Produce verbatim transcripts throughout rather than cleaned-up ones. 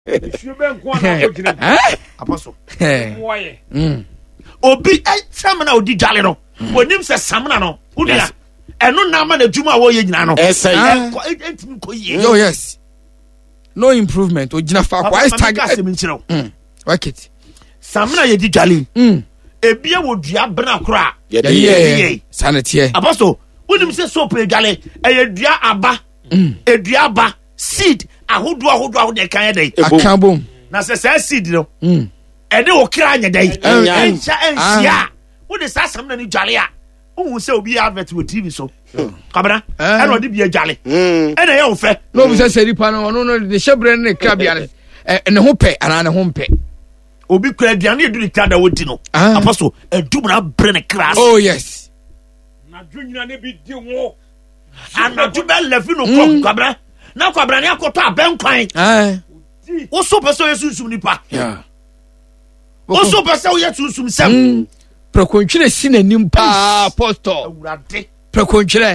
If ben ko na ko gina. Apostle. Moye. Mm. Obi e famna odi dwale no. Onim se samna no. Udia. Eno na ma na djuma wo ye nyina no. Esay. Entimi ko ye. Yo yes. No improvement. Ojina fa kwa stag. Mm. Wakit. Samna ye di dwale. Mm. Ebia wo dua bena kora. Ye ye. Sanity. Apostle, unim se soap e dwale. E dua aba. Mm. E dua aba. Seed. Ahodo ahodo ahodo e kan dey. Akabom. Na se say seed no. Mm. E de o kra nya dey. Encha encha. Wo de sa samna ni dwale a. Wo se obi advert wo T V so. Kabra. E no de bia dwale. Mm. E na ye wo fe. No bi se seri pa no no de shebre ne kra bia ne. E ne ho pe ana ne ho mpe. Obi kra aduane edu ni kra da wodi no. Apostle, edum na bre ne kra. Oh yes. Na dwunyina ne bi di wo. Anadu be lefi no ko kabra. Na kabra ne akoto abenkwan. Ah. Wo so pese wo yesusum nipa. Yeah. Wo so pese wo yesusum sem. Prekontwire sinanim pa apostle. Awurade. Prekontwire.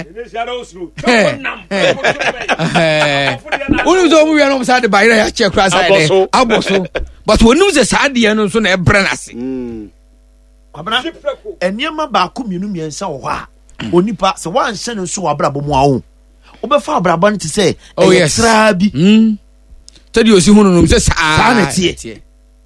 Unu zo mu wi no sa de bayira ya che kra sa de. Aboso. But wonu ze sa de no so na e bre na se. Mm. Kabra. Eniema ba ko mienu miensa wo ha. Onipa se wan hye no so wabrabo mu awo. Obefa abrabo no te say oh yes trabi. Mm. Tadi osi hunu no se sa. Sa na tie.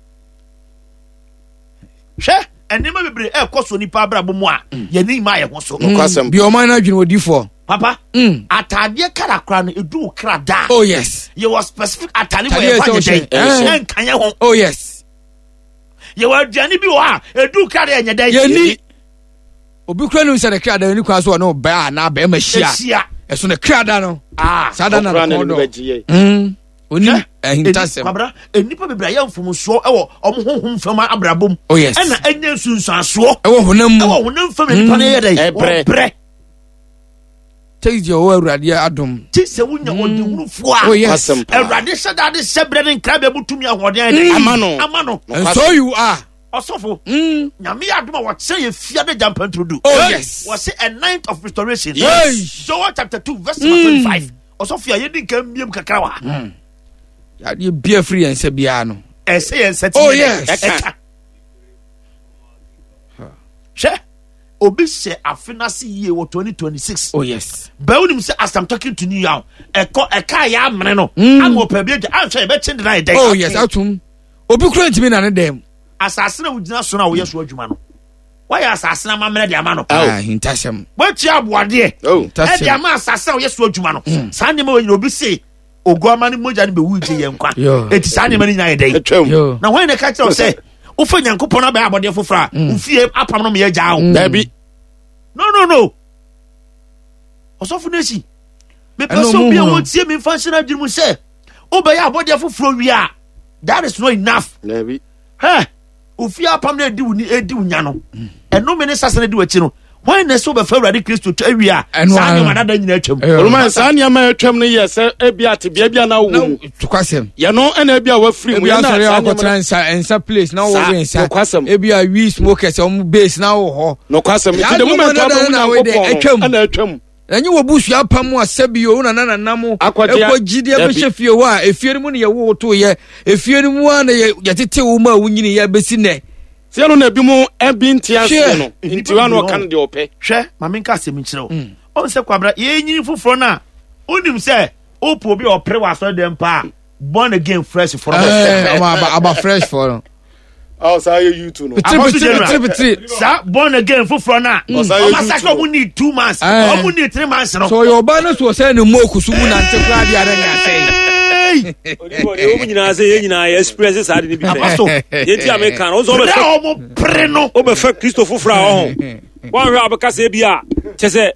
Hwe eniema bebre e koso nipa abrabo mu a ye ni ma ye ho so. Kwasem. Bi o man na dwene odi fo. Papa. Mm. Atade kara kra no edu kra da. Oh yes. You was specific atade wo ye fa nye dey. En kan ye ho. Oh yes. You were aduane bi wo a edu kra da nye dey. Ye ni obi kra no se de kra da ni kwa so no ba na ba ma hia. Eso ne kra da no. Ah, sada na no do. Mm. Oni ehintasem. Babra, enipa bebra ya mfomso ewo omo honhom fama abrabom. Oh yes. E na enya sunsanso. Ewo honam mu. Ewo honam fama nipa na ye dey. Bre. Teji o awurade adom. Ti se wunya odi hunufo a. Oh yes. Awurade sada de sebre ne nkra be butumi ahoden ay dey. Amano. Amano. And so you are. Osofo. Mm. Nyame adom a what say ye fia de jump and do. Oh yes. Was say a night of restoration. Yes. Joel chapter two verse twenty-five. Osofo ye di kan miem kakra wa. Mm. Ya de bia free en se bia no. E say en set. Oh yes. She obi se afinasi ye wo twenty twenty-six. Oh yes. Ba unim say as I'm talking to you now. E ko e ka ya amene no. Am opa bi am say e be chin na dey. Oh yes, atum. Obi kura ntimi na ne dem. Asase na wugina so na wo yeso adwuma no. Why asase na mamre de ama no? Ah, hintasem. What ya boade? Oh, e de ama asase wo yeso adwuma no. Sa ne ma wo obi say oguama ni moja ni be wuji ye nkwa. Eti sa ne ma ni nya dey. Na when the catch say wo fa nyankopon na ba abode fofra, wo fie apam no me ya jaa wo. Dabi. No no no. Osofo nesi. Me person bi won tie me function adwuma say, "O be ya abode fofro wi a." That is not enough. Dabi. Hey. Ofi apam na edi wuni edi wunya no. Eno me ne sase na di wachi no. Why na so be fa Awurade Kristo twa wi a. Sa ne madada nyina atwam. Roman sa ne ma atwam no ye se ebia te bia bia na wo mu. Tukwasem. Ye no na ebia wa free mu ya na sa ensa ensa place na wo we ensa. Ebia we smokers om base na wo ho. No kwasem. Ti de moment abu na wo na atwam. Enye wo busu apam asabio na na na mo ekogide abehye fie ho a efie mu ne ye wo to ye efie mu a na ye tete wo ma wunyini ye besi ne se no na bi mu ebi ntiase no ntiwa no kan de ope hwe ma me nka asem nkire wo on se kwabra ye nyini foforo na onim se opo bi opre wa so dem pa born again fresh for eh aba aba fresh for oh say you too no sa born again foforo na o ma say o need two months o need three months no so your ba no so say no moku su mu na nte kra dia na nya say o mu nyina say ye nyina express sa de bi fe ye ti american o so be o mo pre no o be fe Christo foforo a ho wan hwe abeka say bia che say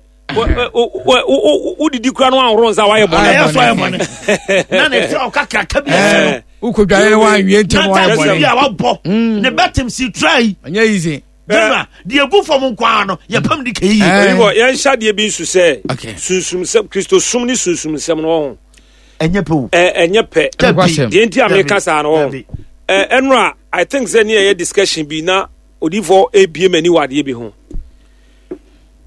o didi kra no anro nza wa ye bone ya so ye bone na ne tro kakra ka bi no ukodware ne wan wie ntem wa ye bone ya wa bo ne betem si try anya easy Dema, the egu from Unquano, your pum de key. Yan shad ye be su say, Susum sub Christo sumni susum sem no. And your poo, and your pet, the India Americas are all. Enra, I think Zenia discussion be now, Odivo A B M anywhere ye be home.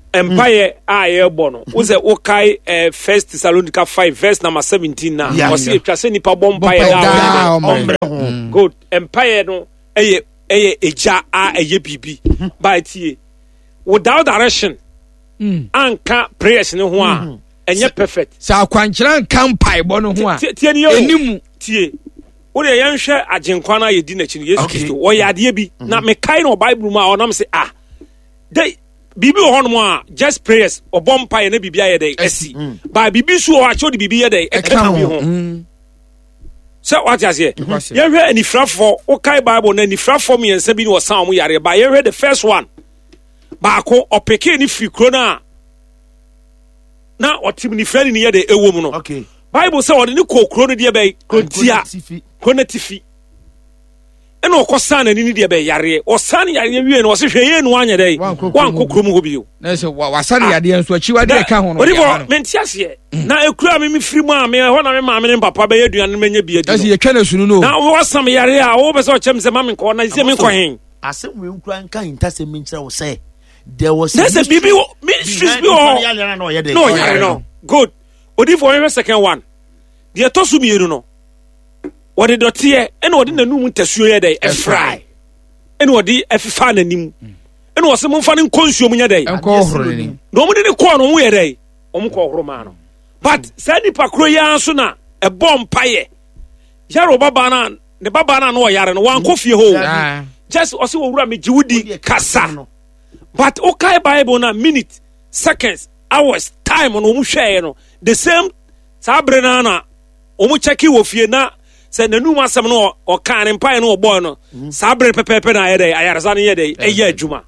empire a ye bo no wo se wo kai eh, first Thessalonica five verse number seventeen na wo se etwa se nipa bo empire da good empire no eye eye eja a eye bibi by tie without direction anka prayers ne ho a enye perfect sa akwankyera nka mpai bo no ho a tie ne yo enimu tie wo de yan hwe agenkwa na ye di na chi Yesu Kristo wo ya de bi na me kai no Bible mu a onam se ah dey bibi wo hono a just prayers obompa ye na bibi aye dey esi ba bibi su o a cho de bibi ye dey e ka bi ho so what you say ye hwe anifrafo wo kai Bible na anifrafo me yensa bi ni wo san mo yare ba ye hwe the first one ba ko opeke ni free kro na na otim ni frani ni ye dey ewo mu no okay Bible say odi ni kokro no de be krontia konatifi eno okosan na ni de be yare osan yare wie no se hwe ye no anya dai wan kokro mu ho bio na se wasan yade enso achiwa de ka ho no odi bo menti ase na ekura me me firi mu a me ho na me ma me papa be aduan no menya bia di ase ye twa na sunu no na wo sam yare a wo be se o chem se ma me ko na se me ko hen asem we nkura nka intase me nkyere wo say there was there's a bibi ministries bi o no yare no good odi for your second one the tosu mi eru no wodi dotie ene wodi nanum ntasuo ye dai e fry ene wodi efifa nanim ene wose mo mfa ne konsuo munya dai enko horo ni no mo de ko no mo ye dai o mo ko horo ma no but say ni pakro ya so na e bom paye yaro baba na ne baba na no yare no wan ko fie ho just o se wo wura me jiwudi kasa but okay Bible na minute seconds hours time no mo hwe no the same sabre na na o mo cheki wo fie na se nanu masem no o kan ne mpa no obo no sabre pepepe na yede ayarza ne yede eye adwuma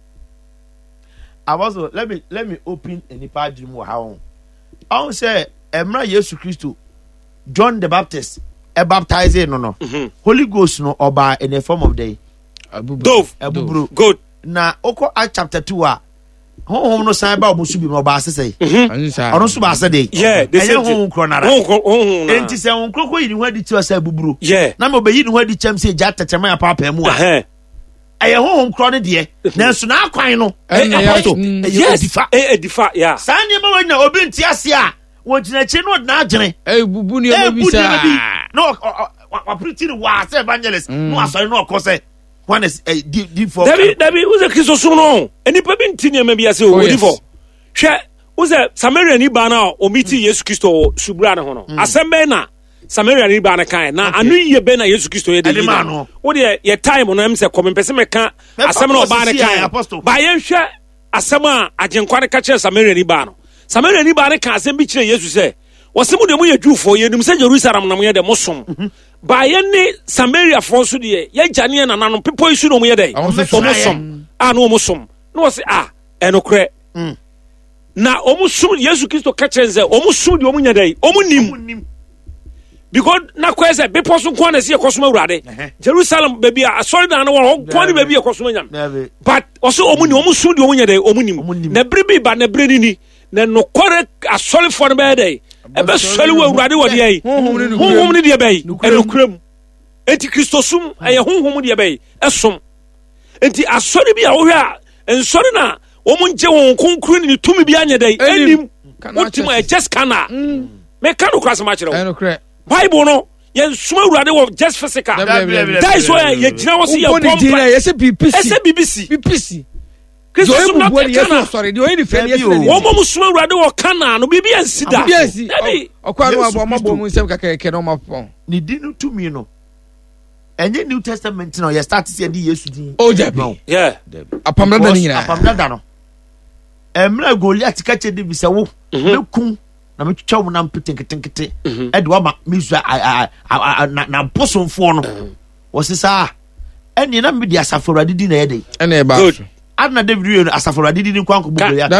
abazo let me let me open any part dream wo ha on on say emra Yesu Kristo John the Baptist e baptize no no Holy Ghost no oba in the form of the dove abuburu good na oko Acts chapter two a honhom no san ba omusu bi no ba asese ono so ba asede yeah they say honhom kronara honhom na enti se honhom kroko yi ni ho adi ti asa abuburu yeah na me obeyi ni ho adi cham se ja tetema ya papa mu a aye honhom kro ne de na nso na akwan no apostle yes edifa eh edifa yeah san ne ma wanya obi nti ase a wo gina chi no na agene eh bubu ni obi sa no wa pretty wa say evangelist no asori no okose one is a deep deep for David David who's a Christo suno eni pa binti ne maybe ase o difo hwe who's a Samaria ni ba na o miti Yesu Kristo subra ne ho no asembe na Samaria ni ba na kan na anu ye be na Yesu Kristo ye de ni wo de ye time no em se come pese me kan asem na o ba ne kan ba ye hwe asem a agenkwa ne ka kire Samaria ni ba no Samaria ni ba ne kan asem bi kire Yesu se wosemu de mu ye dwufo ye nim se Jerusalem na mo ye de mosom ba ye ne Samaria for so de ye jane na nanom people isu no mo ye de omosom ah no omosom no wo se ah enokre na omosom Yesu Kristo ka chenze omosom de omunya de omunim because na kwese be person ko na se ekosom awurade Jerusalem baby a sorry na no wo ko ni baby ekosom nyam but also omuni omosom de omunya de omunim na bre bi ba na bre ni na no kore asole for be de ebe sole wo awurade wo de yi honhom ni de be yi enokram enti Kristo sum eye honhom de be yi esom enti asole bi a wo hwe a ensore na wo munje won konkru ni tumi bi anya de enim ultima just kana me kanu kwase ma kire wo Bible no yen suma awurade wo just physical that is why ye gina wo se ye pompa ese B B C ese B B C B B C Kristo sum na kana sorry de oni fe yes wo mo suma awurade wo kana no bibi ansida nabi okwa no abo mabo mu nsem kakeke no mapon ni di no tumi no enye New Testament no ye start see di Yesu din o jabi yeah apamda da ni na apamda da no emra Goliath ka che de bi se wo mekum na me twetwa wo na mpetenkete e de wa ma mizu na posonfo no wo se sa eni na me di asafo awurade di na ye de ene e ba adna David asafo awurade di nkwanko bu Goliath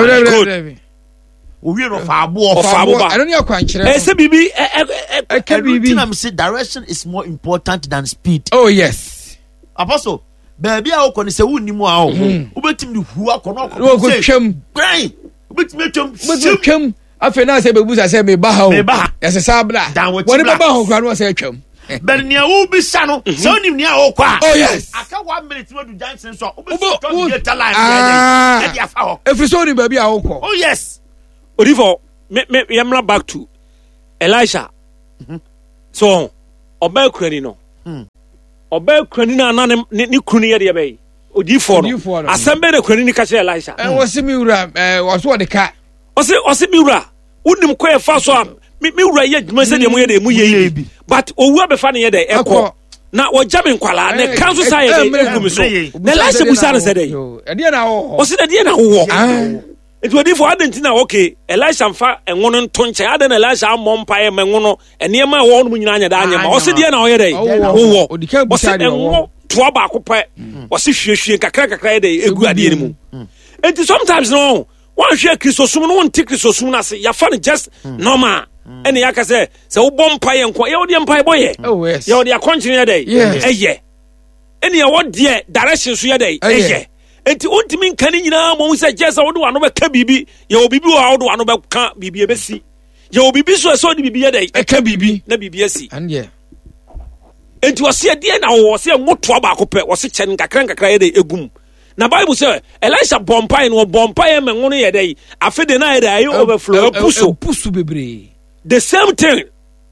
o wi no fa abo o fa abo ba eno ni akwankyere e se bibi e ke bibi na me say direction is more important than speed. Oh yes apostle baby a okọ ni se wonni mu a o obetim ni hu akọ na okọ wo twem brain obetim etwem twem afi na se bebusa se me ba ha o ya se sabla woni ba ba ho kwa no se twem but nia wo bi sa no so nim nia okọ a oh yes aka one minute we do Johnson so obi to get talent e dey afa ho every so ni baby a wo ko oh yes Odifo me me yamra back to Elisha mm-hmm. So oba kurani no mm. Oba kurani na na ne ne kunu ye de be Odifo no asembe de kurani ni ka che Elisha eh wosi mi wura eh woso de ka osi osi mi wura unim ko e fa so am mi wura ye dwuma se de mo ye de mu ye bi but owu abefa ne ye de ekọ na wajame nkwala na kanso sa ye de egum so na Elisha busa ne se de e de na wo osi de de na wo it would if Argentina okay Elisha mfa enwono nto nche ade na Elisha amọ mpa ye menwono enema wo no nyina anya da anya ma osi de na wo ye de wo osi enwo to ba akopɛ osi hwehwe kakra kakra ye de egu ade ni mu enti sometimes no one hwe Kristosum no one Kristosum na se ya fa just normal ene ya ka se se wo bom mpa ye nko ye wo de mpa ye boye ye wo de akonchine ye de eye ene ye wo de direction so ye de eye enti ontimi nkane nyina mo se jesa wo do ano be ka bibi ye obibi wo do ano be ka bibi e besi ye obibi so so de bibi ye de e ka bibi na bibi esi ande enti wo se de na wo se moto ba akopɛ wo se kyen kakran kakra ye de egum na Bible say Elisha bompai no bompai me ngono ye de afede na ye de ayi overflow puso puso bebre the same thing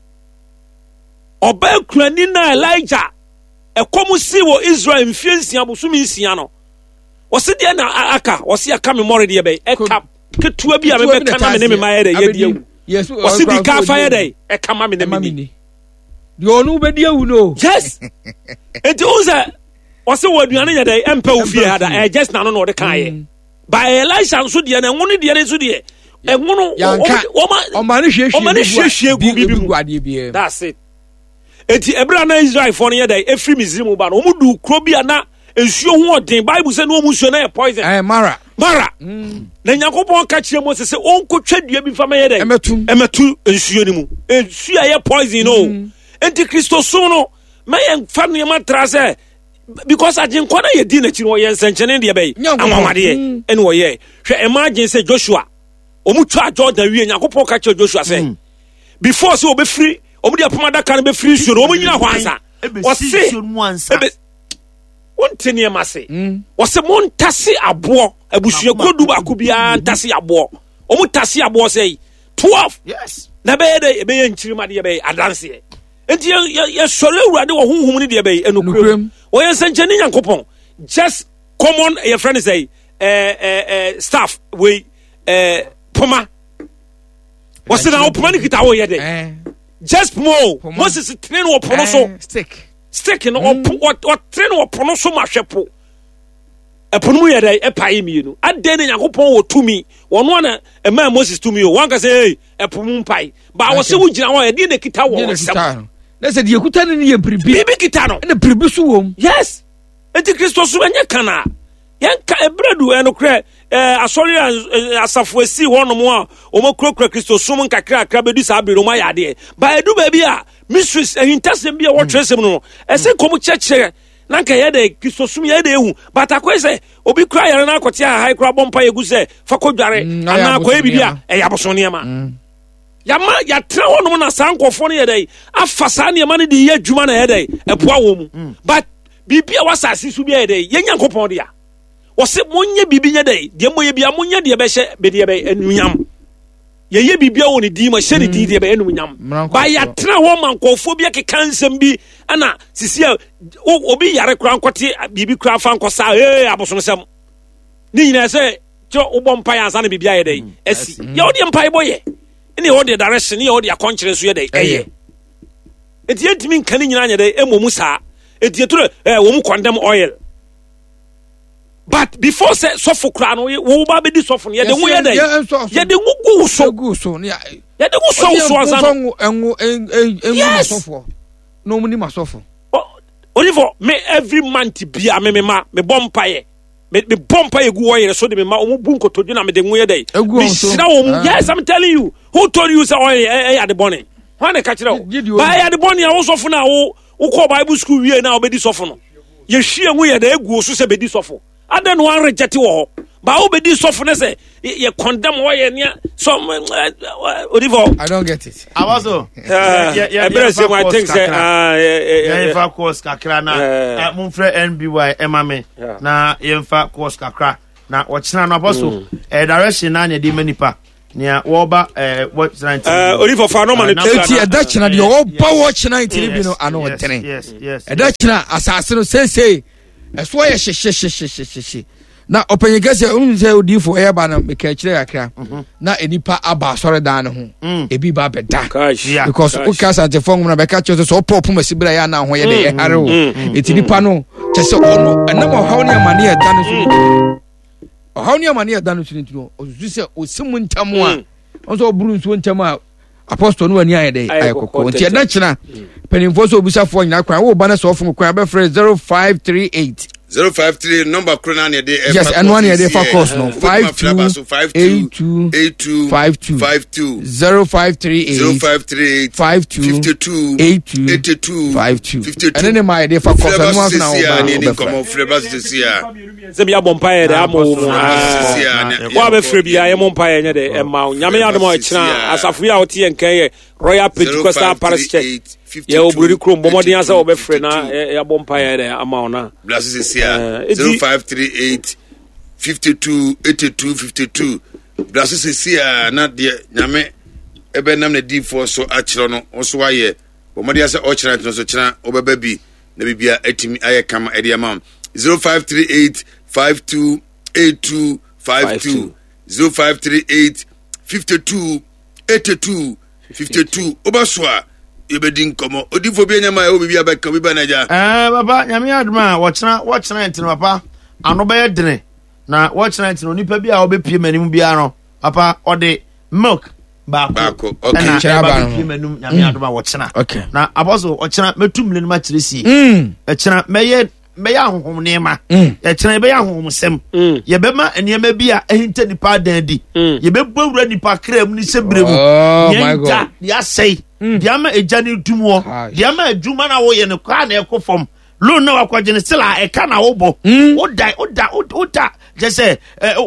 oba kurani na Elijah ekomu si wo Israel mfiensia bosumi nsia no wose de na aka wose aka memory de be eka ketua bi a me be kana me ne me maye de ye de yes wose di ka fa ye de eka ma me ne me ni de onu be de awu no yes enti unza wose wo aduane ye de empa wo fie hada e just na no no de kan ye by Elisha so de na ngono de ne so de engono o ma ne hwehwe o ma ne hwehwe gu bibi gu ade bi that's it enti ebra na Israel for ne ye de efri Misrim ba no mu du kro bi ana ensuo ho odin Bible say no mu nsuo na poison eh mara mara na Yakobon ka kire mo se se onkotwa dua bi fama ye de emetu emetu ensuo ni mu ensuo ye poison no enti Kristosum no me ye fa ne ma tra se because agin kwana ye di na kire wo ye nsenchene de be anwamade ye ene wo ye hwe imagine say Joshua omu twa Jordan wie Yakobon ka kire Joshua say before so obe free omu de apomada ka no be free nsuo omu nyina hwansa o se wontene ma se wose montase abo abusua kodu ba ko bia ntase abo omu tase abo sei twelve yes na be de be nchirima de be adanse enti ye sore urade wo honhom ne de be enukram wo ye sanchani Yankopon just common your friend say eh eh staff we eh poma wose na opoma ni kita wo ye de just mo Moses train wo pono so stick stick no o train wo pono so ma hwepo e pono mu ye dai e pae mi no ade ne Yakopon wo tumi wono na e ma Moses tumi o wan ka say e pomo mpae ba wo se wo gina wo e de ne kita wo sem na se de kuta ne ye pribi bibi kita no na pribi so wom yes enti Kristo so enye kana yanka ebredu eno kre eh asori asafo esi honom a o makrokra Kristo so mun kakra kakra bedu sa abiro ma yade ba edu ba bi a mistress ehintasem bi a wo tresem no ese komu cheche na nka ye de Kristo so ye de ehu but akwese obi kra yare na akote a high kra bompa yegu se fakodware ana akoye bibia e yaboso ne ma yama ya tra honom na sankofo ne ye de afa sa ne ma ne de ye adwuma na ye de epoa wo mu but bibia wasasi su bia ye de ye Yankopon dia wose monye bibi nya dai de moye bia monye de be hye be de be enunyam ye ye bibia wo ne di ma hye ne di de be enunyam ba ya tra ho mankofo bia ke kansem bi ana sisi obi yare kura nkote bibi kura fa nkosa eh aboso sem ni nyina se cho ubom pa ya na bibia ye dai esi ye odi mpa boye ni odi direction ni odi akonkyere so ye dai eye enti entimi nkan nyina nya dai emomu sa enti eturo eh wo mu condemn oil. But before say sofo kra no wo ba be di sofo ye de wo ye dey ye de wo gu so gu so ne ye de wo so so azan enwo enwo sofo no mu ni masofo Oliver me every month bia me me ma me bompaye me me bompaye gu wo ye so de me ma o mu bu nkotodu na me de wo ye dey me sira wo mu yes I'm telling you who told you say oh eh ya de bone why na ka kire wo ba ya de bone ya wo sofo na wo wo ko Bible school wie na obedi sofo no ye hwie wo ye de egu so se bedi sofo ada no an reject wo ba wo be di sofo ne say ye condemn wo ye ne so Odifo I don't get it I also yeah yeah I think say ah yeah fa course kakra na mo frɛ N B Y emame na ye fa course kakra na wɔkyena no apostle eh direction na ne di manipa nia woba eh what nineteen uh Odifo fa no man eti eda kyena de woba watch nineteen bi no ano wotene yes yes eda kyena asase no say say eso ye hye hye hye hye hye na openye gase unu say Odifo e ba na me ka kyerɛ akra na enipa aba sɔre dan no ho ebi ba beda because o ka sante fo ngum na be ka kyerɛ so pop masibira ya na ho ye de e hare o eti nipa no kyese ono enam hawo ne amane ya dan so how near money done to you? Or you say, or someone Tamua, also Bruce one Tama, Apostle no near day. I call it natural. Penny Fosso Busa for Nakra, oh, Banner off from Crabber Fresh zero five three eight. Zero five three number Cronania day. Yes, and one year day for course no five two five eight two eight two five two five two zero five three eight zero five three eight five two fifty two eight two eighty two five two fifty two. And then my day for course and one now. Come on, Frebas this year. Zebia Bompire, the Amo, what a Frebia, I am Mompire, the Emma, Yamiadamo, as a free out and Kay, Royal Pentecostal Parish Church. Yeah, Obri Crum, Bomodians over Frena, a Bompire, the Amona. Blesses this year. Zero five three eight fifty two eighty two fifty two. Blesses this year, not the Yame Ebenam the D four so Achrono, also why Bomodias Ochran, no such over baby, Nebia Etimi Ayakam Ediamam. Zero five three eight five two eight two five two zero five three eight fifty two eighty two fifty two. Obaswa Ebedin komo Odifo bi nyama e obi abeka bi banaja eh baba nyame aduma wɔkyena wɔkyena ntino papa ano bɛyɛ dene na wɔkyena ntino nipa bi a obepie manim bia no papa ɔde milk ba ko okay kyerɛ ba no manum nyame aduma wɔkyena okay na apostle ɔkyena metum le no ma kyerɛ si ɛkyena mɛyɛ mɛyɛ ahonhom nema ɛkyena bɛyɛ ahonhom sem yɛbɛma nneɛma bi a ɛhinta nipa dan di yɛbɛbɔ wura nipa kram ni sebrem yɛnta ya sei diama ejani dumwo diama adwuma na wo ye ne kwa na ekofom lo na wakwaje ne sila e ka na wo bo oda oda oda je say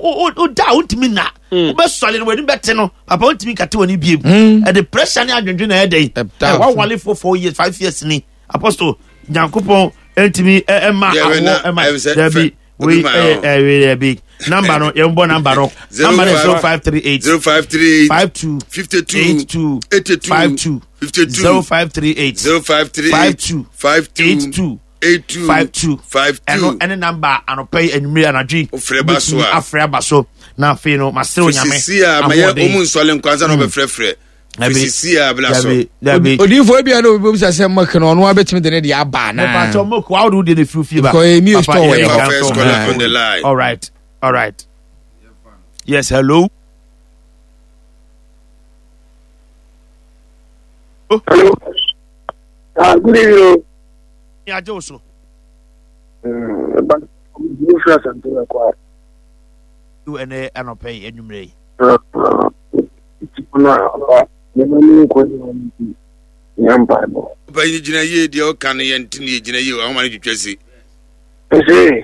oda untimi na wo be sole no wani bete no papa untimi kate wani biem e the pressure ni adwendwe na e dey wa wale for four years five years ni apostle nyankopon entimi e ma awo e ma dabi we eh big number no yembo number no number is zero five three eight zero five three eight five two fifty two eight two eighty two five two fifty two zero five three eight zero five three five two five two eight two eight two five two five two and any number and pay and me anadwi ofreba so afreba so na fe no masero nyame sisia maye omun sole nkwanza no be frefre sisia bla so Odifo ebia no obi say mak no no abetimi de ne de aba na but to mak how do the free ba ko emi store we on the line. All right all right yes hello hello ah good evening ya joso eh but you feel something like what you ene anopay enumre uh no no ko ni nyamba bo ba yi gina ye de o kan ye ntini gina ye o ma ni twetwasi ese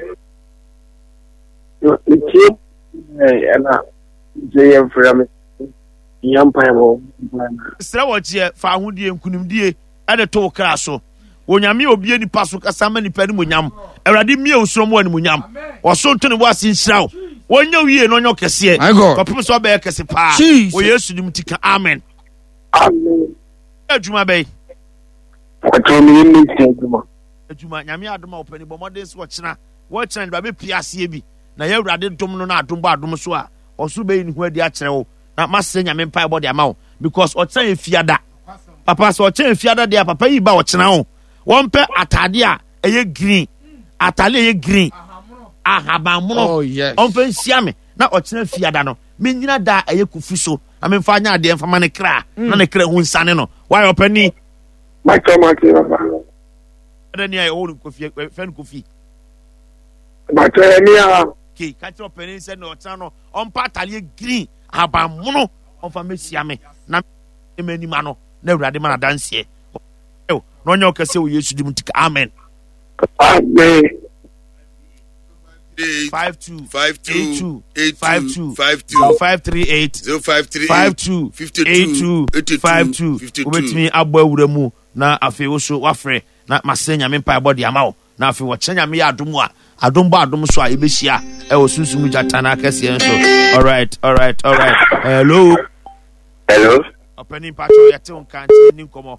yo iki eh ana je ye frame nyamba bo sra wo je fa ahodie nkunimdie ade to kra so onyame obie ni paso kasama ni pani monyam awrade mie osoro mo ani monyam woso nto ne wase nhyiraw wonya wie no nyo kese kopem so ba kese pa o yesu dim tika amen amen adwuma bay atomi ni adwuma adwuma nyame adoma opani bomode so kyena wo kyena ba be piase bi na ye awrade dom no na adom ba adom so a oso be ni hu adi a kyerɛ wo na mase nyame mpa body ama wo because o kyena efiada papa so o kyena efiada de papa yi ba o kyena wo won pe atade a eye green atale eye green ahabamono on fe nsia me na o kyena fiada no me nyina da eye kufu so ame mfa nya ade mfa mane kra na ne kra hu nsane no why opani my tomati baba adani ay o kofi fen kofi my tomia ke ka tro opani se no kyena no on pa atale green ahabamono on fa me sia me na emani ma no na awrade ma na danse no nyo kase wo yesu dim tika amen amen five two five two eight two five two five two five three eight zero five three five two eight two five two obetumi abɔ awura mu na afei wo so wafrɛ na masɛ nyame mpa ɛbɔ de ama wo na afei wɔkyɛ nyame yɛ adom a adom bɔ adom so a yɛbɛhyia ɛwɔ sunsum gyata na akɛseɛ nso alright alright alright hello hello ɔpɛni mpakyɛ yɛte wo nkantie ni nkɔmmɔ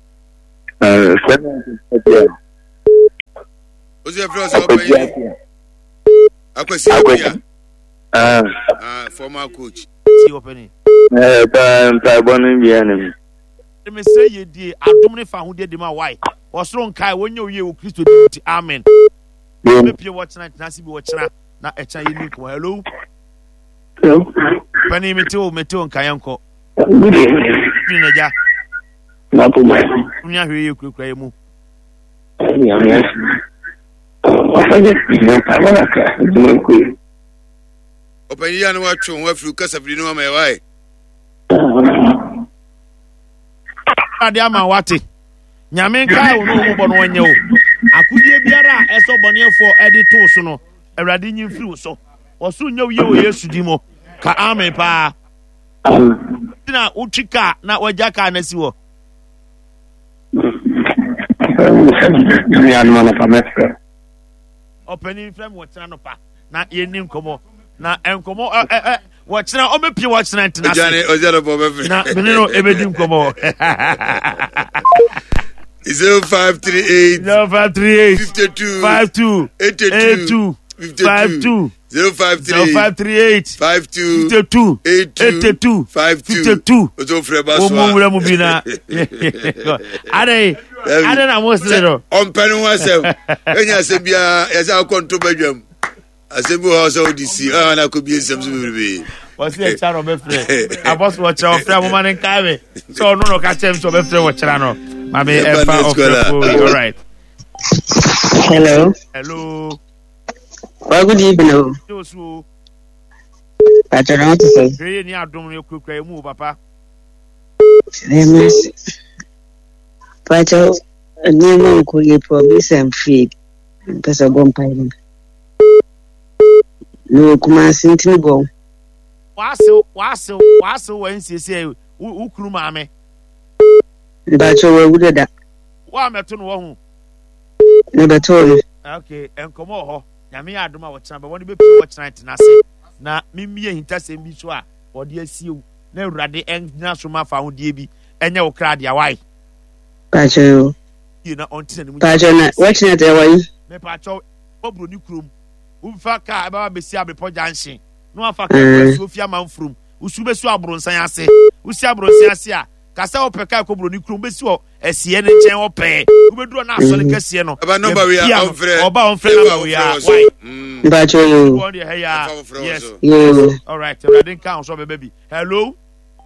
What's your first opinion? Akwasi Abia. Ah, ah, former coach. See opening. Eh, pa pa bonu bi anem. Let me say ye die adom ne fa ho de ma why. Osoro nkai wonye oye wo Kristo di amen. Me pie watch na na si bi watch na na echa ye ni ko hello. Hello. Pani me to me to nkai enko. Good evening. Ni ja. Na po mai. Nya hwe ye kura ye mu. Ya ya. Ofaje ni pa wala ka. Dum ko. Open ya no watcho wa fru kasa fri no ma why. Ade ama wate. Nyame nkai wo no mo bɔ no wanye wo. Akudie biara a ɛsɔ bɔneɛfo ɛde to so no, Awurade nyi mfiri wo so. Wɔso nya wo ye wo Yesu di mo. Ka amen pa. Na utrika na wagya ka na si wo. Ni anma na pamestra. Openi frem wo tena no pa. Na ye nim komo. Na enkomo eh eh wo tena o mepie wo tena ntena. Ojane ojane bo be. Na bene no ebedim komo. zero five three eight zero five three eight fifty-two five two eighty-two fifty-two zero five zero five three eight five two fifty-two eighty-two five two fifty-two Ozo freba so. Wo mo wura mu bi na. Ade ade na mo se do. On penu wasem. Enya se bia ya sa konto badwam. Asebu ho so disi. Ah na ko bi ensem so bebe. What's the channel be free? Abos watch our friend woman in Kawe. So no no catch him so be free watch channel. Mami efa of the all right. Hello. Hello. Well, good evening. Josu. I don't know what to say. Hey, ni adom ni okukura mu papa. Yes. But you know ko ye promise and feed. Pesa bom pai. No kuma sintini go. Waso waso waso wen siesie ukuru maame. But you we would that. Wa meto no wo hu. Ne beto. Okay, enkomo ho. Nyame adom a wo kyena be woni be pie wo kyena ntenase. Na mimie hintasem bi so a wo de asiew. Na Awurade engyina so ma fa ho de bi. Enye wo kra de awai. But you. You na ontina ni mu. But you na watching it away. Me pa cho obro ni krom. Ufa ka ba be si abepo junction. No afa ka Sofia manfrum. Usu be su abronsan ase. Usi abronsan ase a kasa opeka ko bro ni krom be si o esie ne nchen ope. Ubeduro na asole kase no. Aba number we are on free. Oba on free number we are. Why? But you. Yes. Yes. All right. I didn't count so baby. Hello.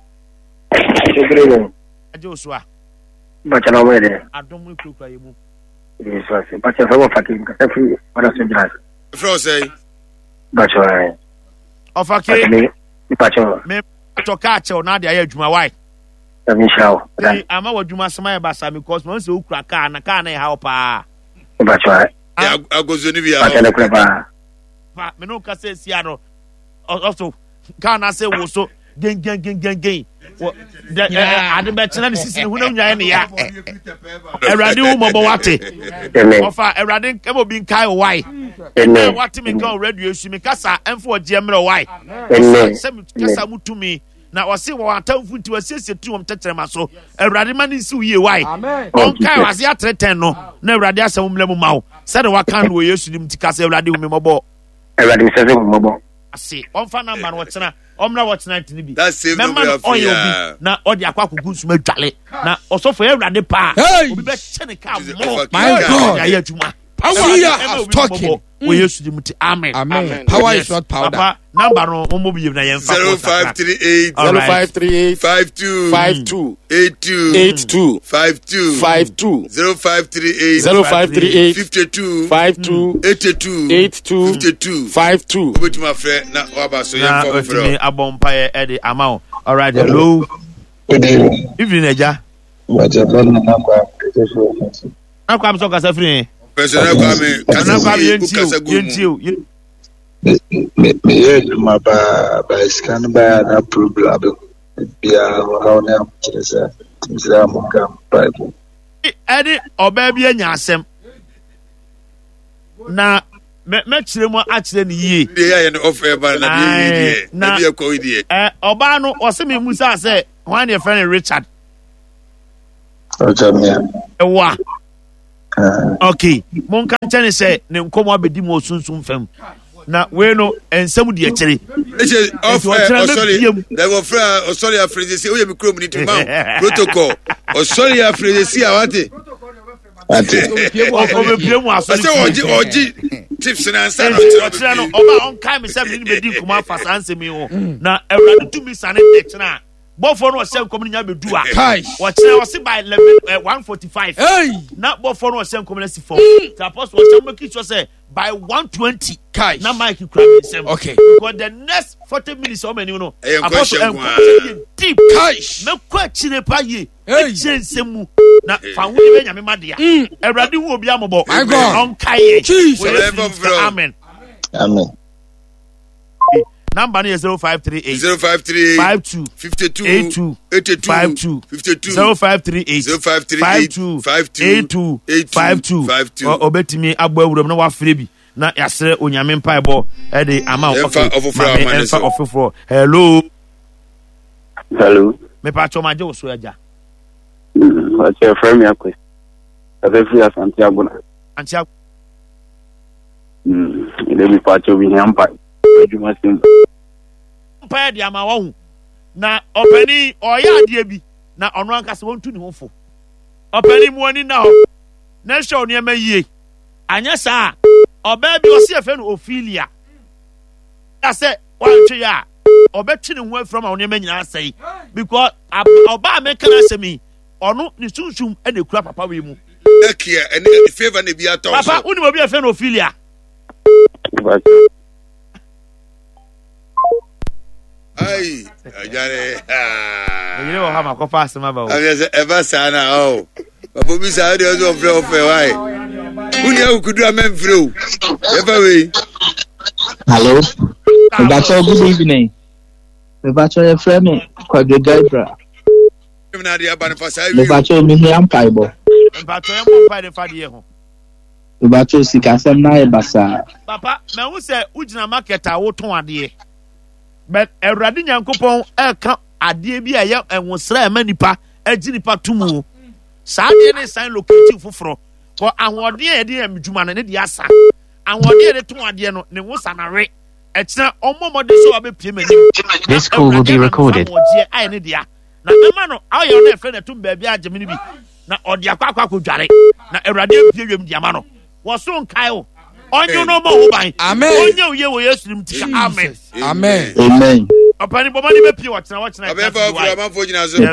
Joshua. But you know where there. I don't want to cry you. Yes, but you have fucking every what else you just. Fro say. But you of okay. But you me to catch you na dey adwuma why? Let show. Ama wadwuma sama basa because once you kura car na car na e how pa. But you ya agozoni bia. But you kura pa. Pa me no ka say sia no. Also car na say wo so gen gen gen gen gen. The ade be tena the sisi hu na nyaa ne ya. Erade hu mo bo wate. Ofa erade e mo bi nkai why? Ene wate me kan radio esu me kasa emfo oje mre why? Ene se me kasa mutumi na wase wo atamfu nti wasiesie tu wom tetere so. Erade ma ni si uye why? On kai wase atreten no na erade asem mle mu mawo. Se de wakan wo Yesu dim ti kasa erade hu me mo bo. Erade me se mo bo. Ase on fa number no wotena omra wotena ntini bi memma oyo bi na odi akwa kugu nsuma dwale na osofo Awurade pa obi be chene ka mo my God ya adwuma power is talking we Yesu dim ti amen amen power is not powder papa number no mo bi na yemfa zero five three eight zero five three eight five two five two eight two eight two five two five two zero five three eight zero five three eight fifty-two five two eighty-two eighty-two fifty-two five two obeti ma frɛ na waba so na yemfa frɛ otimi abompa e edi amount all right hello Good evening. evening eja But you don't know kwa. na kwa mso kasa free personal kwa me na kwa kasa yentio kasa gumu yentio me me yeah my ba ba scan ba na problem bia how na chese timsira mo kam bible ede oba bia nya asem na me me kire mo a kire ni yie de ya no offer ba na bia yie na bia ko yie eh oba no o se me musa se one your friend Richard Richard me ewa okay mon kan tane se ne nkomo abedi mo sunsun fam na we no ensem de akire e offer o sorry they were friend o sorry afreze say o ye mi krom ni to ma protocol o sorry afreze see awate ate o be pie mu aso say oji oji tips na answer no no oba on kai me say me ni be di nkoma afasa ansem yi ho na ewrade tu mi sane de kina bofo no se nkom nya bedu a wo kina wo se by one forty-five hey na bofo no se nkom na si four the apostle was make sure say by one twenty kai na Mike Krabbe sem okay because the next forty minutes how many you know apostle nkom deep kai me kwa chire pa ye hey nsemu na fa hu ni nya me made a ewrade hu obi amobo on kai amen amen number is zero five three eight zero five three eight five two fifty-two eighty-two eighty-two fifty-two fifty-two zero five three eight zero five three eight fifty-two fifty-two eighty-two fifty-two obetimi agbo awuram na wafre bi na yasre onyame mpaebo e de ama ofofro ofofro hello hello me pa choma je oso aja what's your friend me akwe abe free as Santiago na Santiago mm ile bi pa cho bi nyampa adwuma sim mpa de ama wo na opani oya ade bi na ono ankase wontu ne hofo opani mu ani na ho na show ne ma yie anya sa oba bi o se efe no Ophelia ya se wantwe ya obetwe ne ho afrom a ono ma nyina asai because oba me kana semi ono ne sunsun e na kura papa we mu ekia ene favor ne bi ato papa uni mo bi efe no Ophelia ai ajare ah yele wo ha ma ko pass ma ba wo abia eba sana o babo bi sa de o fre o fe wai uni a kudu amemfre o eba we hello Bacho, good evening Bacho your friend Kwage Gaibra na dia ban fa sai Bacho mi hi am paibo Bacho e mo pa de fa de ho Bacho sikasem na e basa papa me hu se ugina market a wo ton ade but Ewrade Nyankopon e ka ade bi a ye enwosra e manipa agi nipa tumu saa de ne sign locative foforo ko ahode e de amdwuma ne de asa ahode de ton ade no ne wosa na re e kira omomode so abepie manim this call will be recorded ai ne dia na ema no ayo na e friend tum ba bi ageme ne bi na ode akwakwa kodware na Ewrade pie wiem diama no wo so nkai o onyo no mo ho ban amen onyo ye wo yesu nim tika amen amen amen opani bomo ni be pie wo tena wo tena abia fa ofra man fo nyina so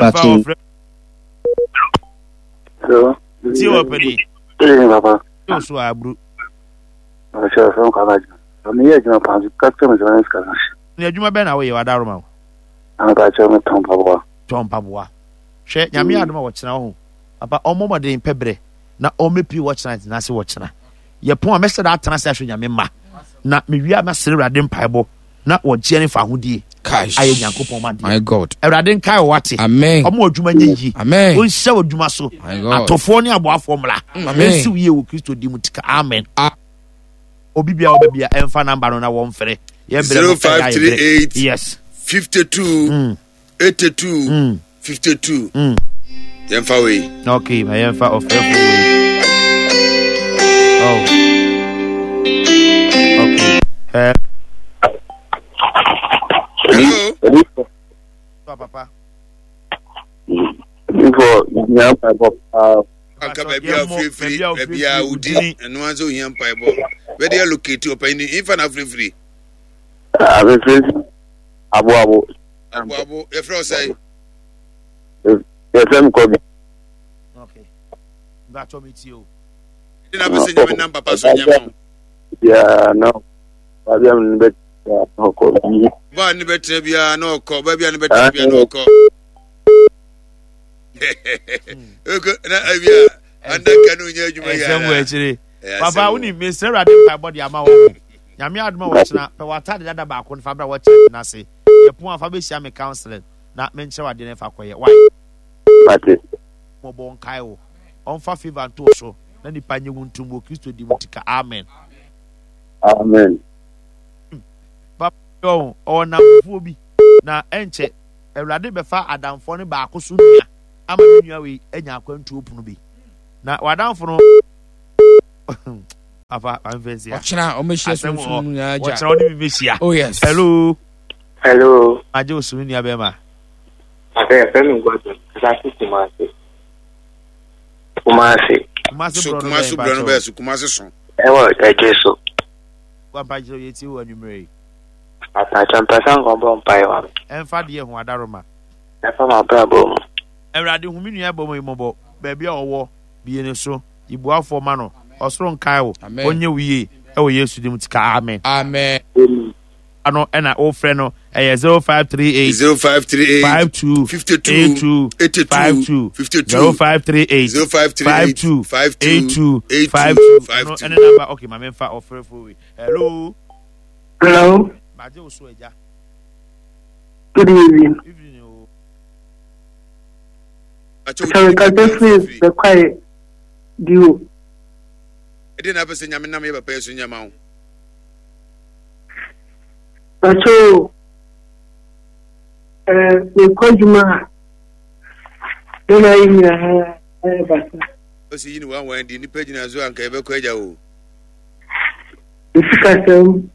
so ti opani eh baba yo so abru acha so kala ni ye jina pa ka tena jina skala ni adwuma be na wo ye wadaro ma ana ka cha me ton pabo ton pabo hwe nyame adoma wo tena ho papa omomode pebre na omepi wo tena na se wo tena ye pon a message that transfer hwe nyame ma na me wia ma sere Ewrade mpaebo na wo je ne fa hodie aye Nyankopon ma de my god Ewrade nkai wo wate amen omo adwuma nyeyi amen on hye adwuma so atofo ne aboafo mla amen si wie wo Kristo di mutika amen obi bia wo bia emfa number no na wo mfere ye bre zero five three eight yes fifty-two eighty-two fifty-two yemfa we okay my yemfa of every oh okay uh, hello papa before nyam pabo ah aka ba bia free free ba bia udi eno anzo hiam paibo we dey locate opini infa na free free ah be free abo abo abo abo e fro say e fem ko bi okay that to meet you na be say nyame number pass on nyama ya no ba bia ni be no ko bi ba ni betre bia no ko ba bia ni betre bia no ko ego na abia anda kanu nya adwuma ya Papa, uni me Ewrade mpaebo de ama wo. nyame adoma wɔkyena pɛ wata de dada baako fa bra wɔkyɛ na se yɛpon afa behyia me counseling na menkyɛ wade ne fa kɔyɛ why Pate. mo bon kai wo on fa favor to so na nipa nye wuntum wo Kristo di mutika amen Amen. ba yo o na fu bi na enche Ewurade be fa adamfo ne baako so nua ama nua we anya akwantu opunu bi na wadamfo no afa anfensia ochina o mehia so so nua ja ochina o ni mehia oh yes Hello. aje o so nua be ma Ade fe mi gwa za si Kumasi. Kumasi. Kumasi So bro no Kumasi bro no be so Kumasi so. E wo eje so. Kwa pa jiro yeti wo anumere Ata champasa ngombo mpai wa. emfa de ho adaroma E fa ma bra bom. Ewurade hu mi nua bom imobo ba bia owo bie ne so ibuafo ma no osoro nkai wo onye wiye e wo Yesu dim tika amen amen ano ena o frɛ no ɛyɛ zero five three eight zero five three eight five two fifty-two eighty-two eighty-two fifty-two fifty-two zero five three eight zero five three five eight two five two eighty-two eight five two two five no two. any number okay my memfa offer for we hello Hello. baje o so eja Good evening. evening o Sorry, can you please the quiet duo? E dey na pese nyame nam ye papa yesu nyama wo. So, uh, the Kojuma, then I in a basa. O si yini wan wan di ni page na zo anka e be ko eja wo. The Sikasem.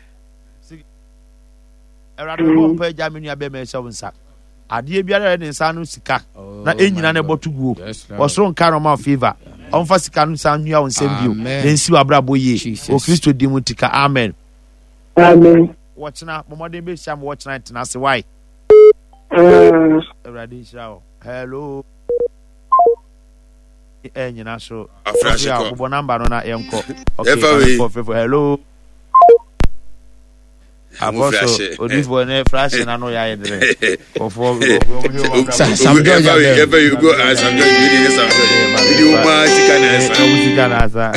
Ewurade bo mpa eja me nua be me hye wonsa ade biara ne nsa no sika na enyina ne botu guo osoro nka no ma favor onfa sika no sa nua wonsem bio den si wabrabo ye o Kristo di mu tika amen Amen. watchna momode be hia mo watchna tena se why Uh, Ewurade hia hello e nyina so Afrashi ko bo number no na yenko okay hello Apostle Odivo ne flash na no ya yedre. Ofo Sam George ever you go as Sam George video Sam George video ma sika na esa sika na asa.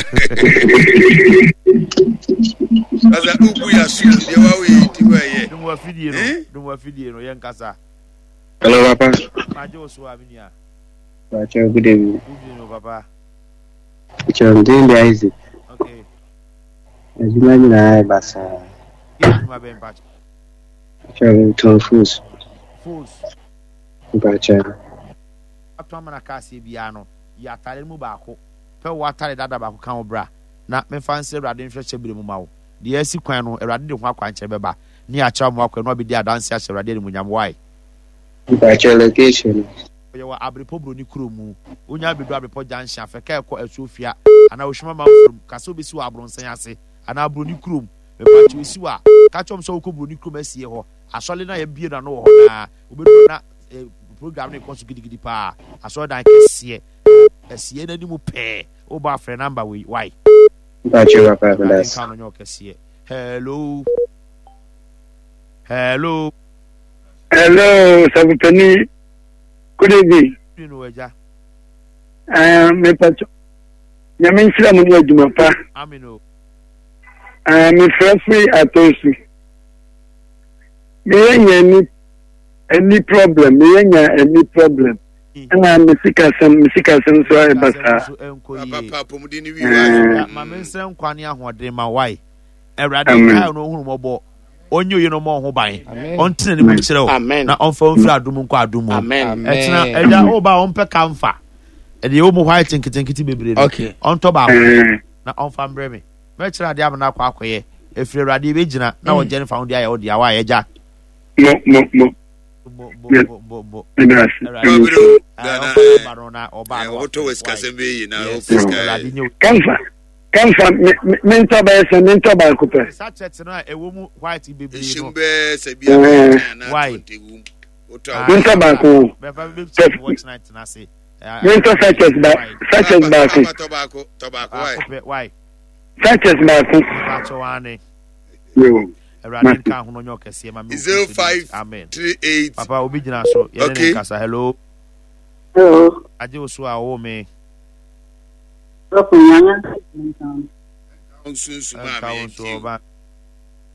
Asa uku ya su de wa we ti wa ye. Dum wa fidie no, dum wa fidie no yen kasa. Hello papa. Majo so abinia. Pacha good evening. Good evening papa. Pacha I'm doing the Isaac. Okay. Ajuma ni na basa. Ma ben patch. Traveling to Fools. Fools. Pacha. Atwa mana kasi bia no. Ya tare mu baako. Pe wa tare dada baako kan obra. Na me fancy Ewurade nhwe chebire mu mawo. De asi kwan no Ewurade de ho akwan kye beba. Ni a cha mu akwan no bi di adanse a Ewurade de mu nyam why. Pacha location. Oye wa Abripo Broni Kuromu. Onya bedu Abripo Junction afeka ekọ Asofia. Ana ohwema mamfom kaso bi si wa Abronsan ase. Ana Broni Kurom. Me pachi we si wa. Ka chom so ko Broni Kurom asie ho. Asole na ye bie na no ho na. Obedu na program na ikọ so gidigidi pa. Asole dan kese. Asie na ni mu pe. Oba frɛ number we why? Pacha papa that's. Hello. Hello. hello, Sabutani. Good evening. You know eja. Uh, me pacho. Nyame nsira mu ni adwuma pa. Amino. Uh, me free atosu. Me yenya ni any problem, me yenya any problem. Ana me sikasem, me sikasem so e basa. Papa papa mu di ni wi wa. Ma me nsira nkwane ahoɔden ma why? Ewurade ka no hunu mɔbɔ. Onyo ye no mo ho ban. Ontene ne mu kyerɛ o. Na onfa onfiri adum nkɔ adum. Amen. Etena eja o ba onpe kamfa. E de o mu white nkitenkiti bebre no. Okay. Onto ba na onfa mbre me. Me kyerɛ ade abana akɔ akɔye. Efiri Ewurade be gyina na wo gene fa ho dia ye o dia wa eja. Mo mo mo. Bo bo bo bo. Yes. Babiro Dana barona oba. Eh woto weskasen be yi na o fiska. Kamfa. Kamfa mentor ba ese mentor ba ko pe. Sachet na ewo mu white bebre no. Shimbe se bia na twenty wum. Woto mentor ba ko. Be ba be check watch night na say. Mentor sachet ba sachet ba ko. Tobacco tobacco why? Why? Sachet ba ko. Pacho wane. Yo. Ewurade kan ho no nyo kese ma me. zero five three eight Papa obi gina so ye ne kasa hello. Hello. Aje osu a wo me. Opo nyanya. Onsunsu ma me.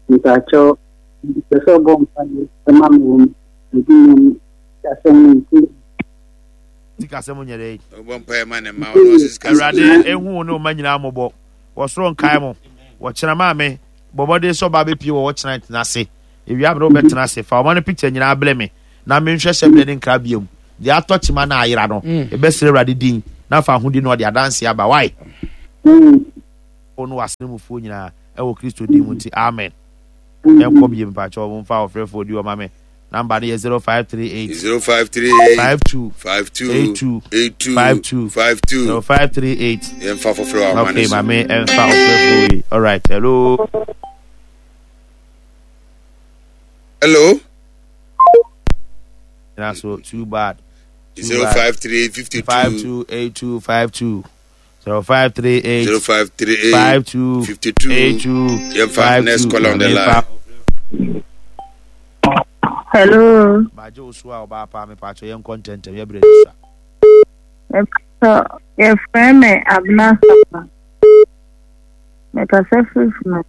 Ntacho, the so bomb, the mamma, the demon, the Tika sɛ mo nyere One pair man and Moses Awurade ehu no ma nyina mobɔ wɔsoro nkae mo wɔkyena ma me bɔbɔde so ba be pie wɔ wɔkyena tena se ewia bre wobɛtena se fa ɔma no picture nyina able me na me nhwɛ hyɛ ble ne nkra biom de atɔkyema na ayera no ebɛsere Awurade din na fa ahodi no de adanse aba why ono wasene mu fo nyina ɛwɔ Kristo din mu ti amen ɛnkɔ biem pa kyɛ wo mfa ofrefo di o ma me number is zero five three eight zero five three eight five two five two eight two eight two five two five two zero five three eight. Emfa for flower man. Okay, my man, Emfa for flower. All right. Hello. Hello. That's so too bad. Zero five three eight fifty two five two eight two five two zero five three eight zero five three eight five two fifty two eight two Emfa next call on the line. Hello. Bajo Uswa Oba Pa me Pacho yen content e bre sa. So, your friend me Abna Sapa. Me pacific me.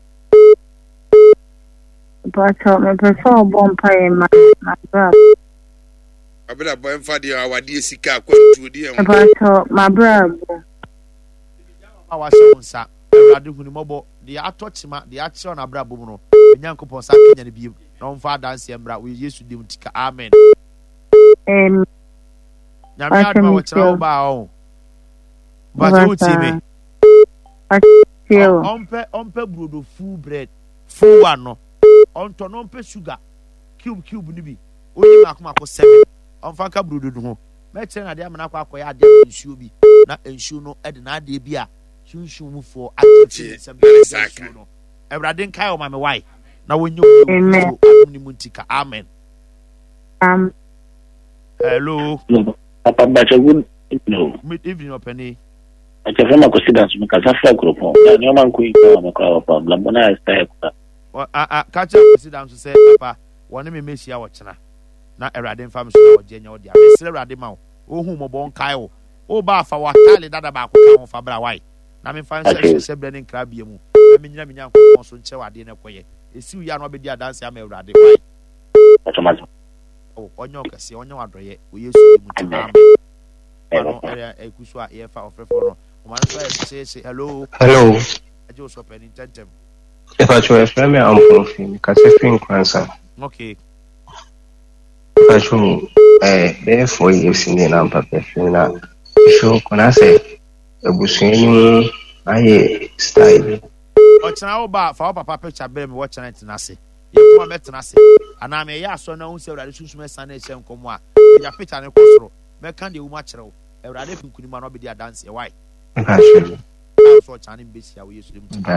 Pacho me paso bon pa e ma na bra. Abela boy Emfa de awade sika kwantu de e. Pacho ma bra. Awa se unsa. Awurade hunu mobo de atochima de ache on abra bom no. Nyankopon sa kenya ne biem. No fa dance embra we Yesu dim tika amen. Amen. Nyame adoma wo kira wo ba o. Ba jo ti me. Atio. Ompe ompe brodo full bread. Full one no. Onto no ompe sugar. Cube cube ni bi. Oyi ma akoma ko seven. Omfa ka brodo du ho. Me kire na de amana kwa akoya ade nsuo bi. Na nsuo no e de na ade bi a sunsun mu fo ade sem nsuo no. Ewrade nkai o ma me why. Na wonyo adum ni muntika amen. Um hello. Papa Bacha good no. Mid evening openi. Acha fema consider to make a group. Ya nyoma nkuyi kwa makwa problem. Bona style kwa. Wa a a kacha consider to say papa, woni me mesia wo kyena. Na Ewrade mfa me so na ogenya wo dia. Me sire Ewrade ma wo. Ohu mo bon kai wo. O ba fa wa tale dada ba ko ka wo fa bra why. Na me fa nse se bre ne nkra bia mu. Na me nyina me nyankopon so nche wade ne koye. Esi uya no obedi adanse ama Ewrade why. Automatic. Oh, onyo kase onyo adoye wo Yesu mu ti amen. Ano area ekusu a ye fa ofrefo no. O man so say say hello. Hello. Ajo so pen intentem. If I show a friend me am profin ka se fin kwansa. Okay. If I show me eh be for years in na papa na show kona say ebusuani aye style. O chana wo ba fa papa picture be me wo chana tinase. Ye kuma betena se. Ana me ya so na hu se Ewrade sunsun sana e hye nkomo a. Ya picture ne kosoro. Me kan de wo ma kyerɛ wo. Ewrade finkuni ma no be di adanse why. Okay. So chana be sia wo Yesu dem.